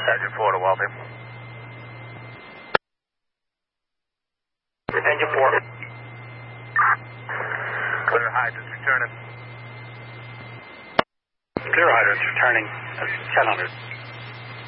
Engine 4 to Waltham. Engine 4. Clear hydrants returning. Clear hydrants returning. 1000.